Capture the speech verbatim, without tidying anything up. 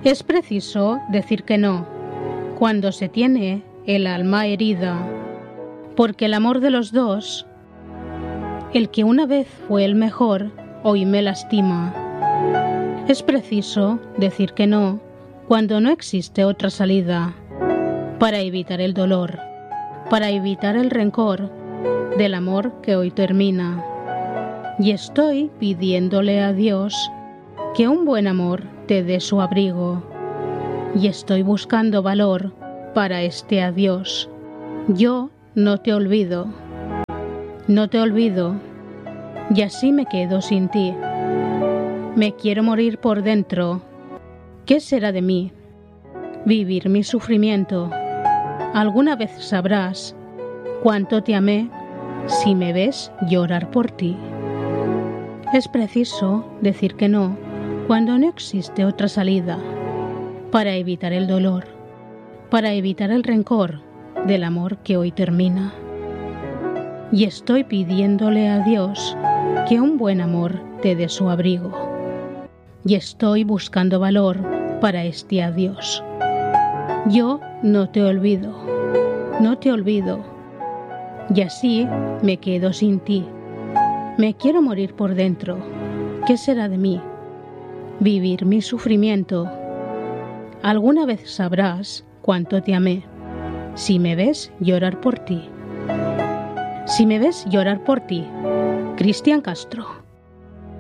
Es preciso decir que no cuando se tiene el alma herida, porque el amor de los dos, el que una vez fue el mejor, hoy me lastima. Es preciso decir que no cuando no existe otra salida, para evitar el dolor, para evitar el rencor del amor que hoy termina. Y estoy pidiéndole a Dios que un buen amor te dé su abrigo. Y estoy buscando valor para este adiós. Yo no te olvido, no te olvido, y así me quedo sin ti. Me quiero morir por dentro. ¿Qué será de mí? Vivir mi sufrimiento. Alguna vez sabrás cuánto te amé si me ves llorar por ti. Es preciso decir que no cuando no existe otra salida, para evitar el dolor, para evitar el rencor del amor que hoy termina. Y estoy pidiéndole a Dios que un buen amor te dé su abrigo. Y estoy buscando valor para este adiós. Yo no te olvido, no te olvido, y así me quedo sin ti. Me quiero morir por dentro. ¿Qué será de mí? Vivir mi sufrimiento. Alguna vez sabrás cuánto te amé si me ves llorar por ti. Si me ves llorar por ti. Cristian Castro.